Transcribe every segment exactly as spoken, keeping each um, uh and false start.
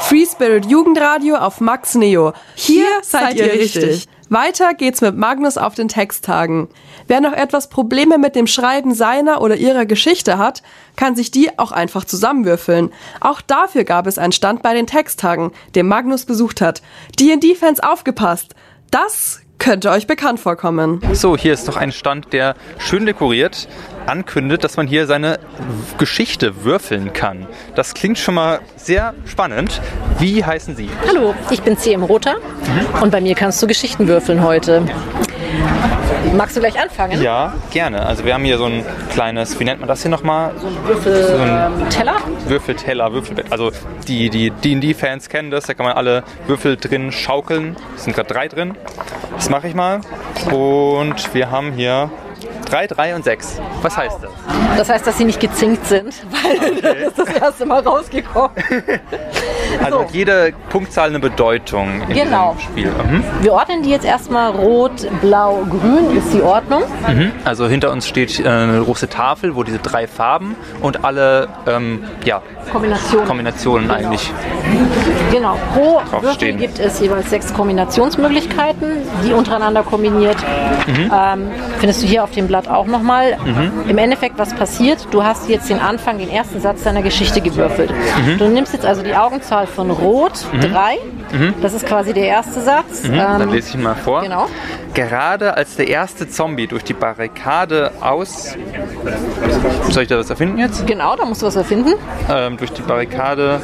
Free Spirit Jugendradio auf Max Neo. Hier, Hier seid ihr richtig. richtig. Weiter geht's mit Magnus auf den Texttagen. Wer noch etwas Probleme mit dem Schreiben seiner oder ihrer Geschichte hat, kann sich die auch einfach zusammenwürfeln. Auch dafür gab es einen Stand bei den Texttagen, den Magnus besucht hat. D und D-Fans aufgepasst! Das könnte euch bekannt vorkommen. So, hier ist doch ein Stand, der schön dekoriert ankündigt, dass man hier seine Geschichte würfeln kann. Das klingt schon mal sehr spannend. Wie heißen Sie? Hallo, ich bin C M Rother mhm. und bei mir kannst du Geschichten würfeln heute. Magst du gleich anfangen? Ja, gerne. Also wir haben hier so ein kleines, wie nennt man das hier nochmal? So ein Würfelteller? So ein Würfelteller, Würfelbett. Also die, die D und D-Fans kennen das, da kann man alle Würfel drin schaukeln. Es sind gerade drei drin. Das mache ich mal. Und wir haben hier drei, drei und sechs. Was heißt das? Das heißt, dass sie nicht gezinkt sind, weil okay. das ist das erste Mal rausgekommen. Also so. Hat jede Punktzahl eine Bedeutung in genau. diesem Spiel. Mhm. Wir ordnen die jetzt erstmal rot, blau, grün ist die Ordnung. Mhm. Also hinter uns steht äh, eine große Tafel, wo diese drei Farben und alle ähm, ja, Kombinationen, Kombinationen genau. eigentlich Genau. Pro Würfel stehen. gibt es jeweils sechs Kombinationsmöglichkeiten, die untereinander kombiniert. Mhm. Ähm, findest du hier auf dem Blatt auch nochmal. Mhm. Im Endeffekt, was passiert? Du hast jetzt den Anfang, den ersten Satz deiner Geschichte gewürfelt. Mhm. Du nimmst jetzt also die Augenzahl von Rot, drei. Mhm. Das ist quasi der erste Satz. Mhm. Ähm, Dann lese ich mal vor. Genau. Gerade als der erste Zombie durch die Barrikade aus... Soll ich da was erfinden jetzt? Genau, da musst du was erfinden. Ähm, durch die Barrikade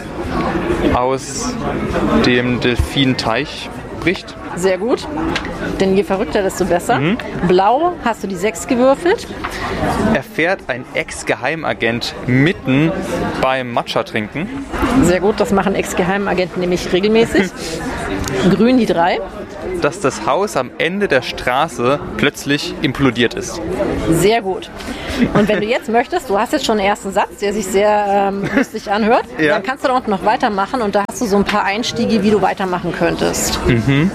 aus dem Delfinteich bricht. Sehr gut. Denn je verrückter, desto besser. Mhm. Blau hast du die sechs gewürfelt. Erfährt ein Ex-Geheimagent mitten beim Matcha-Trinken. Sehr gut, das machen Ex-Geheimagenten nämlich regelmäßig. Grün die drei. Dass das Haus am Ende der Straße plötzlich implodiert ist. Sehr gut. Und wenn du jetzt möchtest, du hast jetzt schon einen ersten Satz, der sich sehr ähm, lustig anhört, ja. Dann kannst du da unten noch weitermachen und da hast du so ein paar Einstiege, wie du weitermachen könntest. Mhm.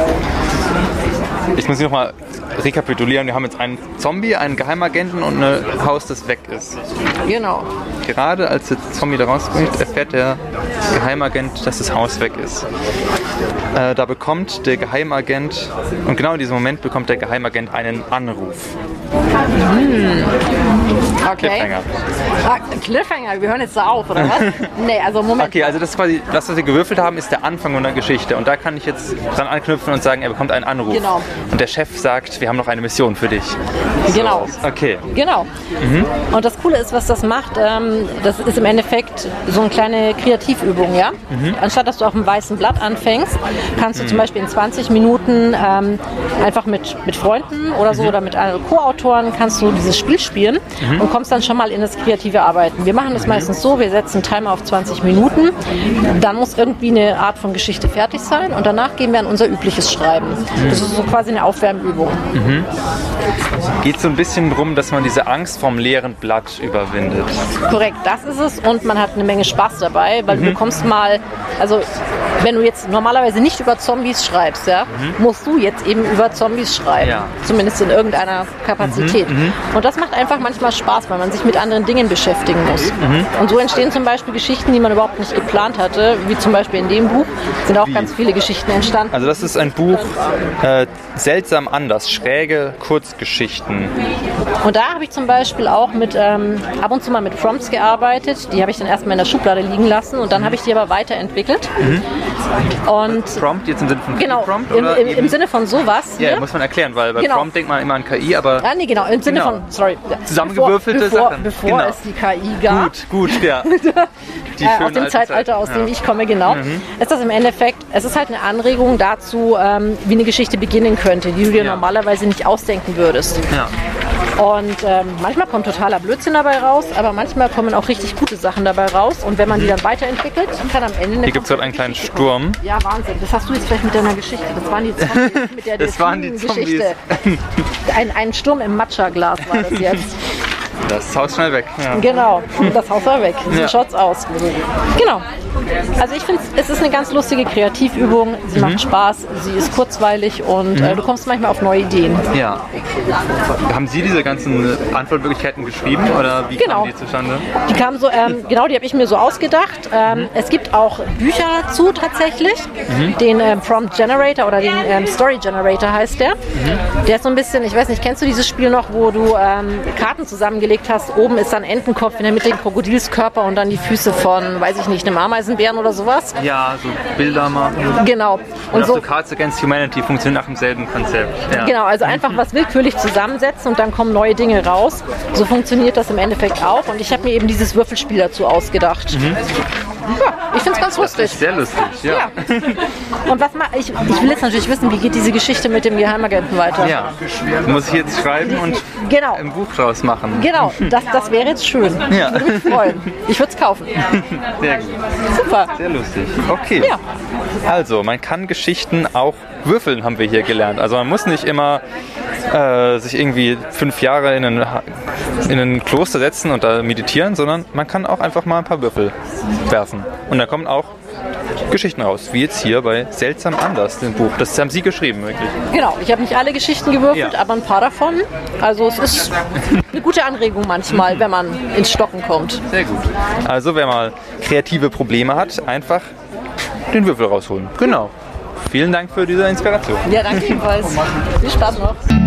Ich muss noch mal rekapitulieren. Wir haben jetzt einen Zombie, einen Geheimagenten und ein Haus, das weg ist. Genau. Gerade als der Zombie da rausbricht, erfährt der Geheimagent, dass das Haus weg ist. Äh, da bekommt der Geheimagent, und genau in diesem Moment bekommt der Geheimagent einen Anruf. Hm. Okay. Cliffhanger. Ah, Cliffhanger, wir hören jetzt da auf, oder was? Nee, also Moment. Okay, also das ist quasi, das, was wir gewürfelt haben, ist der Anfang einer Geschichte. Und da kann ich jetzt dran anknüpfen und sagen, er bekommt einen Anruf. Genau. Und der Chef sagt, wir haben noch eine Mission für dich. Genau. So, okay. Genau. Mhm. Und das Coole ist, was das macht, ähm, das ist im Endeffekt so eine kleine Kreativübung, ja? Mhm. Anstatt, dass du auf einem weißen Blatt anfängst, kannst du mhm. zum Beispiel in zwanzig Minuten ähm, einfach mit, mit Freunden oder so mhm. oder mit Co-Autoren kannst du dieses Spiel spielen mhm. und kommst dann schon mal in das kreative Arbeiten. Wir machen das mhm. meistens so, wir setzen einen Timer auf zwanzig Minuten, dann muss irgendwie eine Art von Geschichte fertig sein und danach gehen wir an unser übliches Schreiben. Mhm. Das ist so quasi eine Aufwärmübung. Mhm. Geht so ein bisschen darum, dass man diese Angst vorm leeren Blatt überwindet. Korrekt, das ist es und man hat eine Menge Spaß dabei, weil mhm. du bekommst mal, also wenn du jetzt normalerweise nicht über Zombies schreibst, ja, mhm. musst du jetzt eben über Zombies schreiben. Ja. Zumindest in irgendeiner Kapazität. Mhm. Und das macht einfach manchmal Spaß, weil man sich mit anderen Dingen beschäftigen muss. Mhm. Und so entstehen zum Beispiel Geschichten, die man überhaupt nicht geplant hatte, wie zum Beispiel in dem Buch sind auch wie? ganz viele Geschichten entstanden. Also das ist ein Buch äh, seltsam anders, schräge Kurzgeschichten. Und da habe ich zum Beispiel auch mit ähm, ab und zu mal mit Prompts gearbeitet. Die habe ich dann erstmal in der Schublade liegen lassen und dann habe ich die aber weiterentwickelt. Mhm. Und Prompt jetzt im Sinne von genau, Prompt? Im, Oder im, im Sinne von sowas. Ja, hier. muss man erklären, weil bei genau. Prompt denkt man immer an K I, aber... Ah, nee, genau, im Sinne genau. von, sorry. Zusammengewürfelte bevor, Sachen. Bevor genau. es die K I gab. Gut, gut, ja. Die äh, aus dem Zeitalter, Zeit. aus ja. dem ich komme, genau. Mhm. Ist das im Endeffekt, es ist halt eine Anregung dazu, ähm, wie eine Geschichte beginnen könnte, die du dir ja. normalerweise nicht ausdenken würdest. Ja. Und ähm, manchmal kommt totaler Blödsinn dabei raus, aber manchmal kommen auch richtig gute Sachen dabei raus. Und wenn man die dann weiterentwickelt, kann am Ende... Hier gibt es halt einen kleinen Sturm. Ja, Wahnsinn. Das hast du jetzt vielleicht mit deiner Geschichte. Das waren die Zombies mit der das waren die Geschichte. Ein, ein Sturm im Matcha-Glas war das jetzt. Das Haus schnell weg. Ja. Genau, und das Haus war weg. So Ja. schaut's aus. Genau. Also ich finde, es ist eine ganz lustige Kreativübung. Sie macht Spaß, sie ist kurzweilig und äh, du kommst manchmal auf neue Ideen. Ja. Haben Sie diese ganzen Antwortmöglichkeiten geschrieben oder wie Genau. kamen die zustande? Die kamen so, ähm, genau, die habe ich mir so ausgedacht. Ähm, Es gibt auch Bücher dazu tatsächlich. Den ähm, Prompt Generator oder den ähm, Story Generator heißt der. Der ist so ein bisschen, ich weiß nicht, kennst du dieses Spiel noch, wo du ähm, Karten zusammengelegt hast? Oben ist dann Entenkopf, in der Mitte den Krokodilskörper und dann die Füße von, weiß ich nicht, einem Ameisenbären oder sowas. Ja, so Bilder machen. Genau. Und, Und auch so, so Cards Against Humanity funktioniert nach demselben Konzept. Ja. genau, also einfach was willkürlich zusammensetzen und dann kommen neue Dinge raus. So funktioniert das im Endeffekt auch. Und ich habe mir eben dieses Würfelspiel dazu ausgedacht. Ja, ich finde es ganz lustig. Sehr lustig, ja. Ja. Und was ma ich, ich will jetzt natürlich wissen, wie geht diese Geschichte mit dem Geheimagenten weiter? Ja. Muss ich jetzt schreiben und Genau, ein Buch draus machen. genau. Das, das wäre jetzt schön. Ja. Ich würde mich freuen. Ich würde es kaufen. Sehr gut. Super. Sehr lustig. Okay. Ja. Also, man kann Geschichten auch würfeln, haben wir hier gelernt. Also man muss nicht immer äh, sich irgendwie fünf Jahre in ein, in ein Kloster setzen und da meditieren, sondern man kann auch einfach mal ein paar Würfel werfen. Und da kommen auch Geschichten raus, wie jetzt hier bei Seltsam anders, dem Buch. Das haben Sie geschrieben, wirklich. Genau, ich habe nicht alle Geschichten gewürfelt, Ja. aber ein paar davon. Also es ist eine gute Anregung manchmal, wenn man ins Stocken kommt. Sehr gut. Also, wer mal kreative Probleme hat, einfach den Würfel rausholen. Genau. Vielen Dank für diese Inspiration. Ja, danke ebenfalls. Viel Spaß noch.